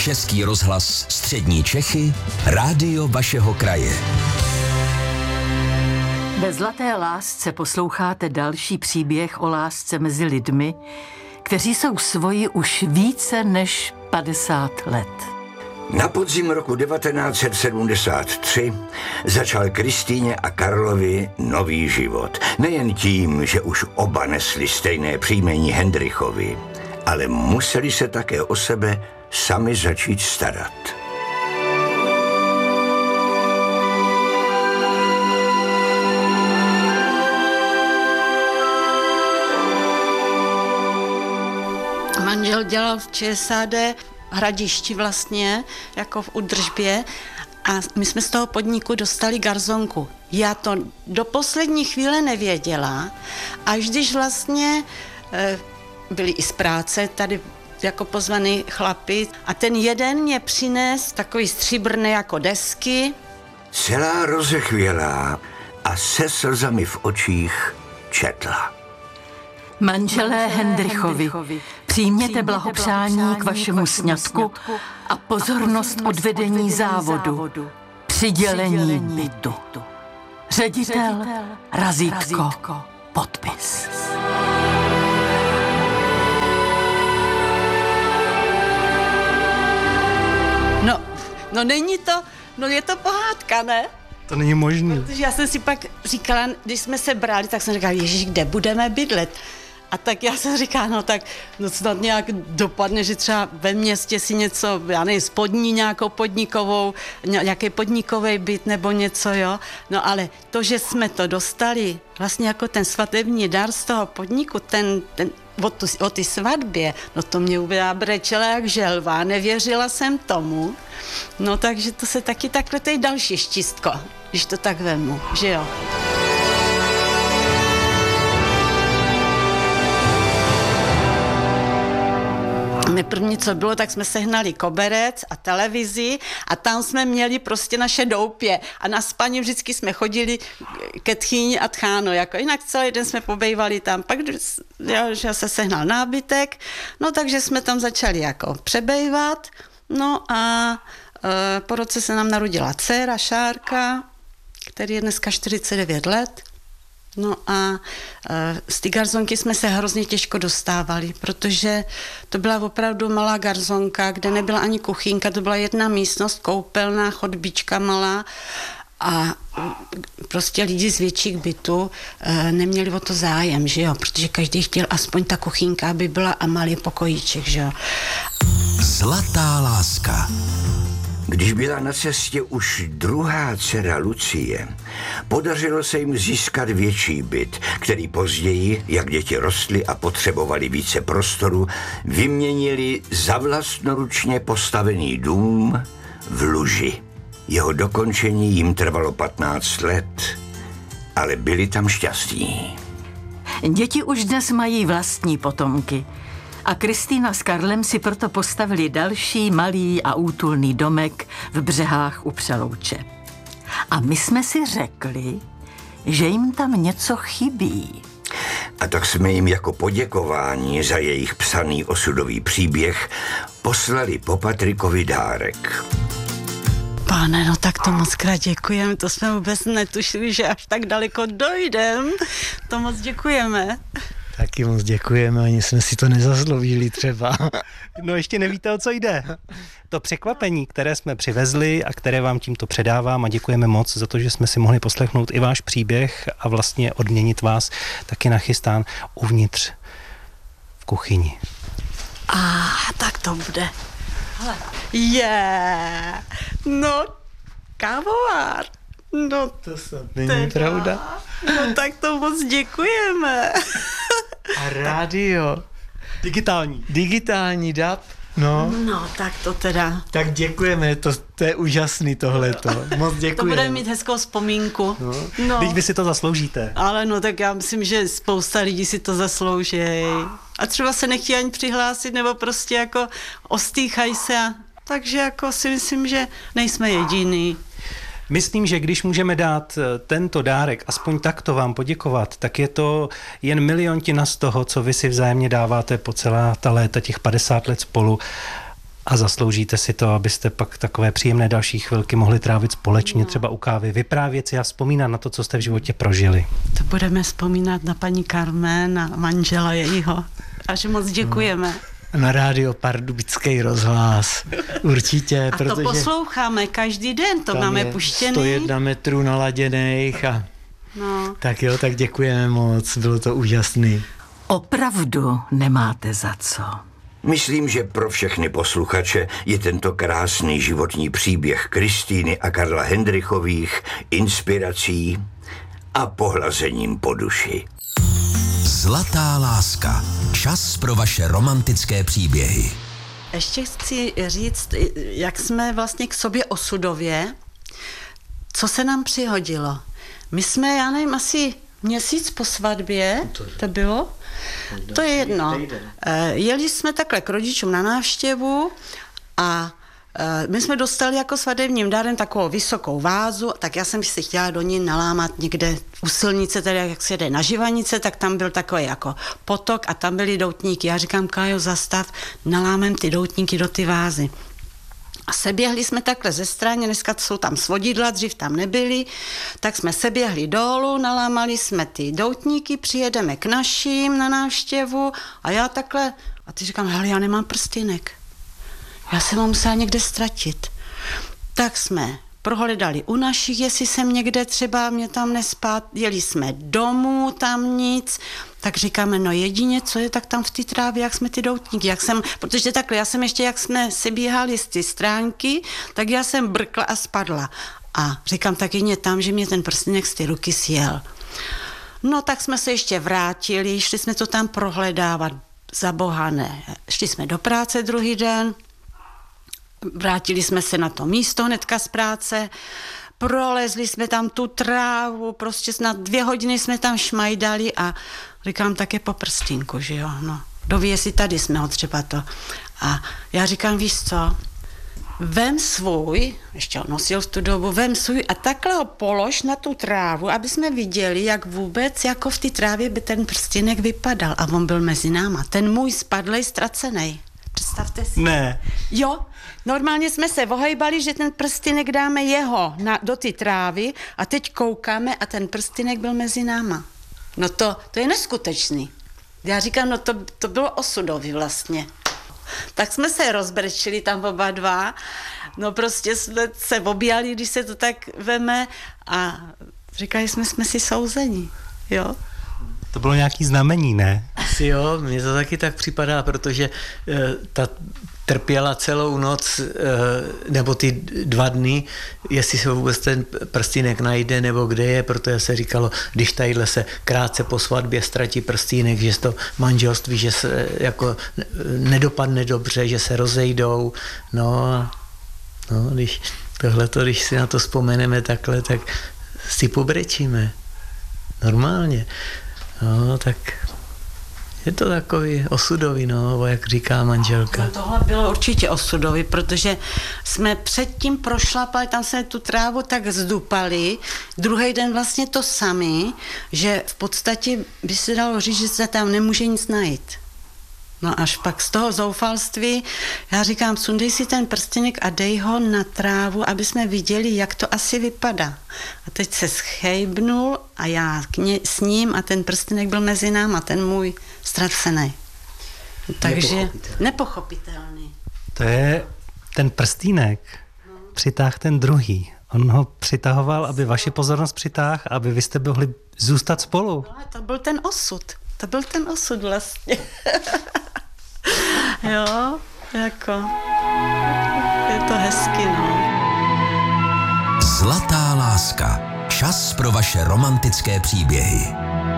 Český rozhlas Střední Čechy, rádio vašeho kraje. Ve Zlaté lásce posloucháte další příběh o lásce mezi lidmi, kteří jsou svoji už více než 50 let. Na podzim roku 1973 začal Kristýně a Karlovi nový život. Nejen tím, že už oba nesli stejné příjmení Hendrichovi, ale museli se také o sebe sami začít starat. Manžel dělal v ČSAD Hradišti vlastně, jako v údržbě, a my jsme z toho podniku dostali garsonku. Já to do poslední chvíle nevěděla, až když vlastně byli i z práce tady jako pozvaný chlapi a ten jeden mě přines takový stříbrné jako desky. Celá rozechvělá a se slzami v očích četla. Manželé Hendrichovi, přijměte blahopřání k vašemu sňatku a pozornost odvedení závodu, přidělení bytu. Ředitel, razítko, podpis. No není to, je to pohádka, ne? To není možný. Protože já jsem si pak říkala, když jsme se brali, tak jsem říkala, Ježíš, kde budeme bydlet? A tak já jsem říkala, snad nějak dopadne, že třeba ve městě si něco, já nevím, spodní nějakou podnikovou, nějaký podnikový byt nebo něco, jo. No ale to, že jsme to dostali vlastně jako ten svatební dar z toho podniku, ten o ty svatbě, no to mě úplně brečela jak želva, nevěřila jsem tomu. No takže to se taky takhle, to je další štístko, když to tak vemu, že jo. My první, co bylo, tak jsme sehnali koberec a televizi a tam jsme měli prostě naše doupě a na spaní vždycky jsme chodili ke tchýni a tcháno, jako jinak celý den jsme pobejvali tam, pak že se sehnal nábytek, no takže jsme tam začali jako přebejvat, no a po roce se nám narodila dcera Šárka, který je dneska 49 let. No a z té garsonky jsme se hrozně těžko dostávali, protože to byla opravdu malá garsonka, kde nebyla ani kuchynka, to byla jedna místnost, koupelná, chodbička malá a prostě lidi z větších bytů neměli o to zájem, že jo, protože každý chtěl aspoň ta kuchynka, aby byla a malý pokojíček, že jo. Zlatá láska. Když byla na cestě už druhá dcera Lucie, podařilo se jim získat větší byt, který později, jak děti rostly a potřebovali více prostoru, vyměnili za vlastnoručně postavený dům v Luži. Jeho dokončení jim trvalo 15 let, ale byli tam šťastní. Děti už dnes mají vlastní potomky. A Kristýna s Karlem si proto postavili další malý a útulný domek v Břehách u Přelouče. A my jsme si řekli, že jim tam něco chybí. A tak jsme jim jako poděkování za jejich psaný osudový příběh poslali po Patrikovi dárek. Pane, no tak to moc krát děkujeme, to jsme vůbec netušili, že až tak daleko dojdem. To moc děkujeme. Taky moc děkujeme, ani jsme si to nezasloužili třeba. No ještě nevíte, o co jde. To překvapení, které jsme přivezli a které vám tímto předávám a děkujeme moc za to, že jsme si mohli poslechnout i váš příběh a vlastně odměnit taky nachystán uvnitř v kuchyni. Tak to bude. No, kávovár. No, to snad není pravda. No tak to moc děkujeme. A rádio. Digitální DAB. No, tak to teda. Tak děkujeme, to je úžasný tohleto. Moc děkujeme. To budeme mít hezkou vzpomínku. No. Teď vy si to zasloužíte. Ale tak já myslím, že spousta lidí si to zaslouží. A třeba se nechtějí ani přihlásit, nebo prostě jako ostýchají se. Takže jako si myslím, že nejsme jediný. Myslím, že když můžeme dát tento dárek, aspoň takto vám poděkovat, tak je to jen miliontina z toho, co vy si vzájemně dáváte po celá ta léta, těch 50 let spolu. A zasloužíte si to, abyste pak takové příjemné další chvilky mohli trávit společně, třeba u kávy, vyprávět si a vzpomínat na to, co jste v životě prožili. To budeme vzpomínat na paní Carmen a manžela jejího. Až moc děkujeme. Na rádio Pardubický rozhlas. Určitě, a protože to posloucháme každý den, to máme puštěný. 101 metrů naladěných a tak jo, tak děkujeme moc, bylo to úžasný. Opravdu nemáte za co. Myslím, že pro všechny posluchače je tento krásný životní příběh Kristýny a Karla Hendrychových inspirací a pohlazením po duši. Zlatá láska. Čas pro vaše romantické příběhy. Ještě chci říct, jak jsme vlastně k sobě osudově, co se nám přihodilo. My jsme, já nevím, asi měsíc po svatbě, to bylo? To je jedno. Jeli jsme takhle k rodičům na návštěvu a my jsme dostali jako svatebním dárem takovou vysokou vázu, tak já jsem si chtěla do ní nalámat někde u silnice, tedy jak se jde na Živanice, tak tam byl takový jako potok a tam byly doutníky. Já říkám, Kájo, zastav, nalámem ty doutníky do ty vázy. A seběhli jsme takhle ze strany, dneska jsou tam svodidla, dřív tam nebyly, tak jsme seběhli dolů, nalámali jsme ty doutníky, přijedeme k našim na návštěvu a já takhle, a ty říkám, hele, já nemám prstýnek. Já jsem ho musela někde ztratit. Tak jsme prohledali u našich, jestli jsem někde třeba mě tam nespát, jeli jsme domů, tam nic, tak říkáme, no jedině, co je, tak tam v té trávě, jak jsme ty doutníky, protože takhle, já jsem ještě, jak jsme si bíhali z ty stránky, tak já jsem brkla a spadla. A říkám, tak jedině tam, že mě ten prstýnek z ty ruky sjel. No tak jsme se ještě vrátili, šli jsme to tam prohledávat, za boha ne. Šli jsme do práce druhý den, vrátili jsme se na to místo hnedka z práce, prolezli jsme tam tu trávu, prostě snad 2 hodiny jsme tam šmajdali a říkám, tak je po prstínku, že jo, no. Kdo ví, jestli tady jsme ho třeba to. A já říkám, víš co, vem svůj, ještě ho nosil v tu dobu, vem svůj a takhle ho polož na tu trávu, aby jsme viděli, jak vůbec jako v té trávě by ten prstínek vypadal. A on byl mezi náma. Ten můj spadlej, ztracený. Představte si. Ne. Jo, normálně jsme se ohejbali, že ten prstýnek dáme jeho do ty trávy a teď koukáme a ten prstýnek byl mezi náma. No to je neskutečný. Já říkám, no to bylo osudový vlastně. Tak jsme se rozbrečili tam oba dva, no prostě jsme se objali, když se to tak veme a říkali jsme si souzení, jo. To bylo nějaký znamení, ne? Asi jo, mně to taky tak připadá, protože ta trpěla celou noc nebo ty 2 dny, jestli se vůbec ten prstýnek najde nebo kde je, protože se říkalo, když tadyhle se krátce po svatbě ztratí prstýnek, že to manželství, že se jako nedopadne dobře, že se rozejdou. No, když tohleto, když si na to vzpomeneme takhle, tak si pobrečíme. Normálně. No, tak je to takový osudový, no, jak říká manželka. No, tohle bylo určitě osudový, protože jsme předtím prošlapali, tam jsme tu trávu tak zdupali, druhý den vlastně to samý, že v podstatě by se dalo říct, že se tam nemůže nic najít. No až pak z toho zoufalství, já říkám, sundej si ten prstýnek a dej ho na trávu, aby jsme viděli, jak to asi vypadá. A teď se schejbnul a já s ním a ten prstýnek byl mezi náma, ten můj ztracený. Takže nepochopitelný. To je ten prstýnek, přitáh ten druhý. On ho přitahoval, aby vaši pozornost přitáhl, aby vy jste mohli zůstat spolu. No, to byl ten osud. To byl ten osud vlastně. Jo, jako, je to hezky, no. Zlatá láska. Čas pro vaše romantické příběhy.